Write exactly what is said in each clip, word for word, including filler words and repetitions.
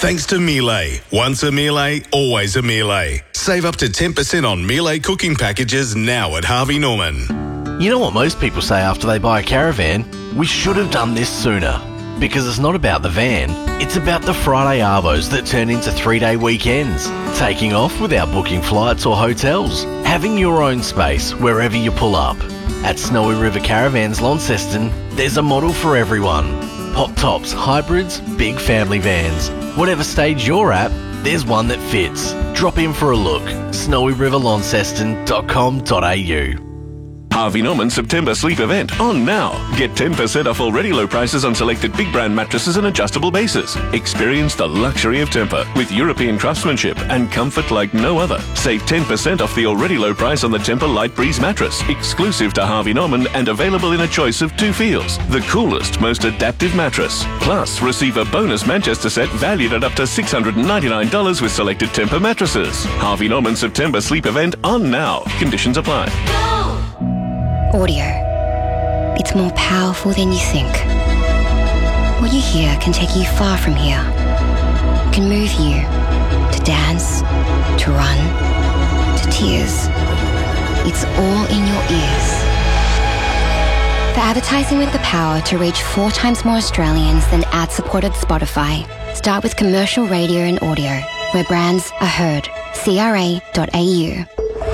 Thanks to Miele. Once a Miele, always a Miele. Save up to ten percent on Miele cooking packages now at Harvey Norman. You know what most people say after they buy a caravan? We should have done this sooner. Because it's not about the van, it's about the Friday arvos that turn into three-day weekends. Taking off without booking flights or hotels. Having your own space wherever you pull up. At Snowy River Caravans Launceston, there's a model for everyone. Pop tops, hybrids, big family vans. Whatever stage you're at, there's one that fits. Drop in for a look. snowy river launceston dot com dot a u. Harvey Norman September Sleep Event on now. Get ten percent off already low prices on selected big brand mattresses and adjustable bases. Experience the luxury of Tempur with European craftsmanship and comfort like no other. Save ten percent off the already low price on the Tempur Light Breeze mattress, exclusive to Harvey Norman and available in a choice of two feels. The coolest, most adaptive mattress. Plus, receive a bonus Manchester set valued at up to six hundred ninety-nine dollars with selected Tempur mattresses. Harvey Norman September Sleep Event on now. Conditions apply. Audio. It's more powerful than you think. What you hear can take you far from here. It can move you to dance, to run, to tears. It's all in your ears. For advertising with the power to reach four times more Australians than ad-supported Spotify, start with commercial radio and audio, where brands are heard. c r a dot a u.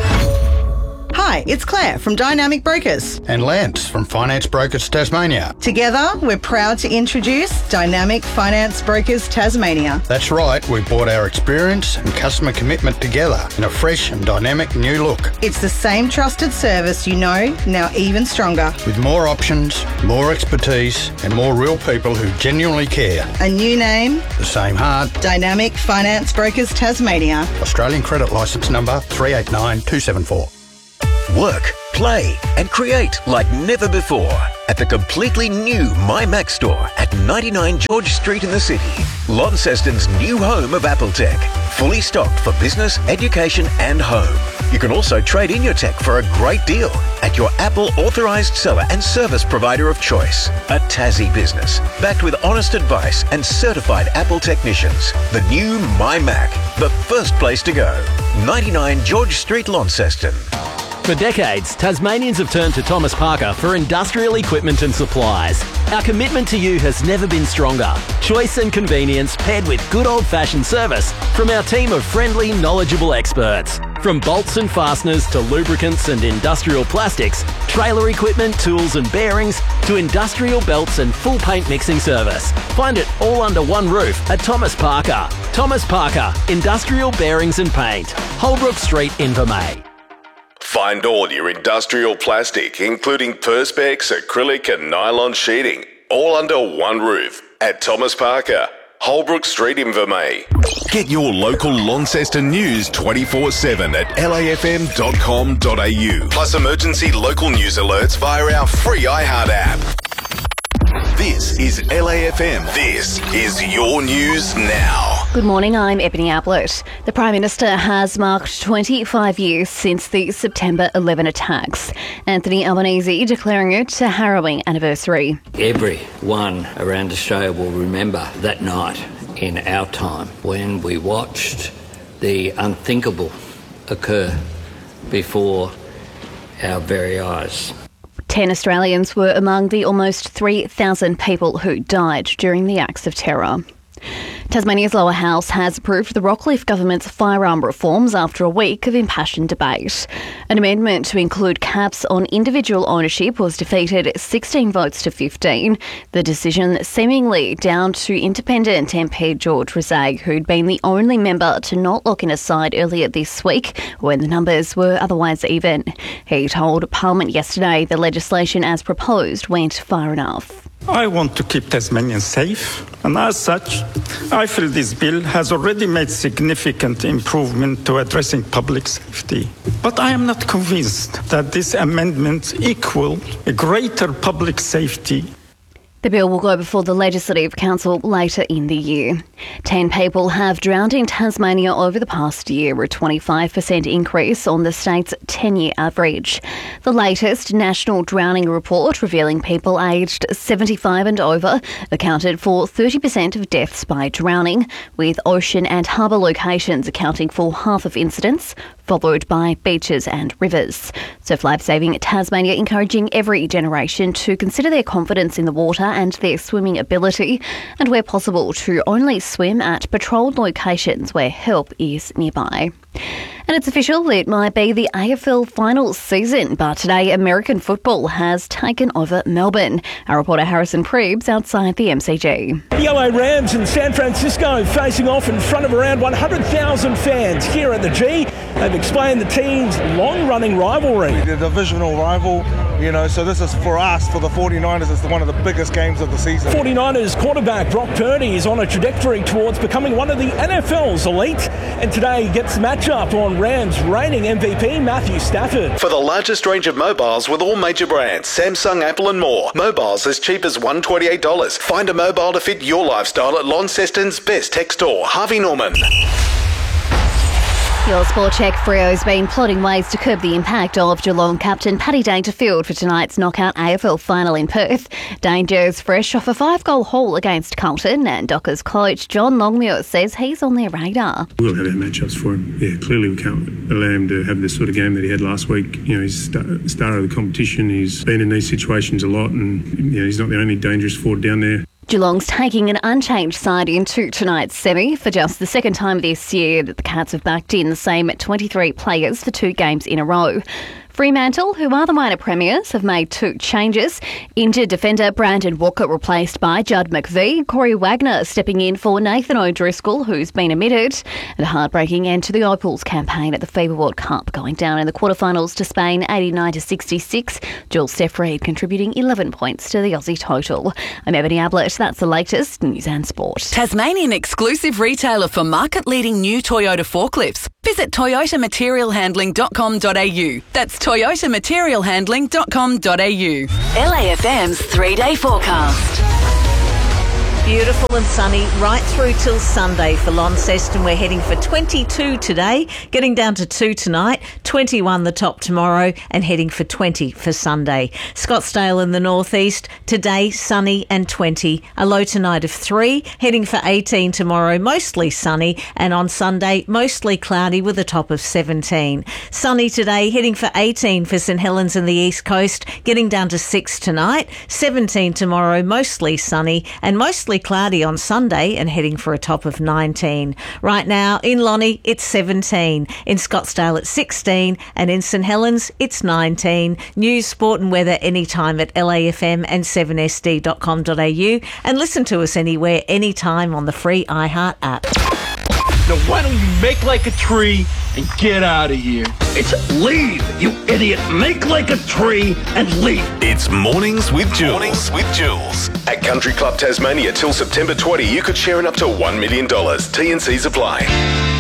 Hi, it's Claire from Dynamic Brokers. And Lance from Finance Brokers Tasmania. Together, we're proud to introduce Dynamic Finance Brokers Tasmania. That's right, we brought our experience and customer commitment together in a fresh and dynamic new look. It's the same trusted service you know, now even stronger. With more options, more expertise, and more real people who genuinely care. A new name, the same heart. Dynamic Finance Brokers Tasmania. Australian credit licence number three eight nine two seven four. Work, play and create like never before at the completely new MyMac store at ninety-nine George Street in the city. Launceston's new home of Apple Tech. Fully stocked for business, education and home. You can also trade in your tech for a great deal at your Apple authorised seller and service provider of choice. A Tassie business, backed with honest advice and certified Apple technicians. The new MyMac, the first place to go. ninety-nine George Street, Launceston. For decades, Tasmanians have turned to Thomas Parker for industrial equipment and supplies. Our commitment to you has never been stronger. Choice and convenience paired with good old-fashioned service from our team of friendly, knowledgeable experts. From bolts and fasteners to lubricants and industrial plastics, trailer equipment, tools and bearings, to industrial belts and full paint mixing service. Find it all under one roof at Thomas Parker. Thomas Parker, Industrial Bearings and Paint. Holbrook Street, Invermay. Find all your industrial plastic, including Perspex, acrylic and nylon sheeting, all under one roof at Thomas Parker, Holbrook Street, Invermay. Get your local Launceston news twenty-four seven at l a f m dot com dot a u. Plus emergency local news alerts via our free iHeart app. This is L A F M. This is your news now. Good morning, I'm Ebony Ablett. The Prime Minister has marked twenty-five years since the September eleven attacks. Anthony Albanese declaring it a harrowing anniversary. Everyone around Australia will remember that night in our time when we watched the unthinkable occur before our very eyes. Ten Australians were among the almost three thousand people who died during the acts of terror. Tasmania's lower house has approved the Rockcliffe government's firearm reforms after a week of impassioned debate. An amendment to include caps on individual ownership was defeated sixteen votes to fifteen. The decision seemingly down to independent M P George Rezag, who'd been the only member to not lock in a side earlier this week when the numbers were otherwise even. He told Parliament yesterday the legislation as proposed went far enough. I want to keep Tasmanians safe, and as such, I feel this bill has already made significant improvement to addressing public safety. But I am not convinced that this amendment equals a greater public safety. The bill will go before the Legislative Council later in the year. Ten people have drowned in Tasmania over the past year, a twenty-five percent increase on the state's ten-year average. The latest National Drowning Report, revealing people aged seventy-five and over, accounted for thirty percent of deaths by drowning, with ocean and harbour locations accounting for half of incidents, followed by beaches and rivers. Surf Life Saving Tasmania encouraging every generation to consider their confidence in the water and their swimming ability, and where possible to only swim at patrolled locations where help is nearby. And it's official, it might be the A F L finals season, but today American football has taken over Melbourne. Our reporter Harrison Prebes outside the M C G. Yellow Rams in San Francisco facing off in front of around one hundred thousand fans here at the G. They've explained the team's long-running rivalry. The divisional rival, you know, so this is for us, for the forty-niners, it's one of the biggest games of the season. forty-niners quarterback Brock Purdy is on a trajectory towards becoming one of the N F L's elite, and today gets the matchup on Rams reigning M V P Matthew Stafford. For the largest range of mobiles with all major brands, Samsung, Apple and more. Mobiles as cheap as one hundred twenty-eight dollars. Find a mobile to fit your lifestyle at Launceston's best tech store, Harvey Norman. Your Sport Check Freo's been plotting ways to curb the impact of Geelong captain Paddy Dangerfield for tonight's knockout A F L final in Perth. Danger's fresh off a five-goal haul against Carlton, and Dockers coach John Longmuir says he's on their radar. We'll have our matchups for him. Yeah, clearly we can't allow him to have the sort of game that he had last week. You know, he's star, star of the competition. He's been in these situations a lot, and you know, he's not the only dangerous forward down there. Geelong's taking an unchanged side into tonight's semi for just the second time this year that the Cats have backed in the same twenty-three players for two games in a row. Fremantle, who are the minor premiers, have made two changes. Injured defender Brandon Walker replaced by Judd McVie. Corey Wagner stepping in for Nathan O'Driscoll, who's been omitted. And a heartbreaking end to the Opals campaign at the FIBA World Cup, going down in the quarterfinals to Spain eighty-nine to sixty-six. Jules Steph-Reid contributing eleven points to the Aussie total. I'm Ebony Ablett. That's the latest news and sport. Tasmanian exclusive retailer for market-leading new Toyota forklifts. Visit toyota material handling dot com dot a u. That's toyota material handling dot com dot a u. L A F M's three-day forecast. Beautiful and sunny right through till Sunday for Launceston. We're heading for twenty-two today, getting down to two tonight, twenty-one the top tomorrow, and heading for twenty for Sunday. Scottsdale in the northeast, today sunny and twenty, a low tonight of three, heading for eighteen tomorrow, mostly sunny, and on Sunday, mostly cloudy with a top of seventeen. Sunny today, heading for eighteen for St Helens and the east coast, getting down to six tonight, seventeen tomorrow, mostly sunny, and mostly cloudy on Sunday and heading for a top of nineteen. Right now in Lonnie it's seventeen, in Scottsdale it's sixteen, and in St Helens it's nineteen. News, sport and weather anytime at L A F M and seven S D dot com dot a u, and listen to us anywhere, anytime on the free iHeart app. Now why don't you make like a tree and get out of here? It's leave, you idiot. Make like a tree and leave. It's Mornings with Jules. Mornings with Jules. At Country Club Tasmania till September twentieth, you could share in up to one million dollars. T and C's apply.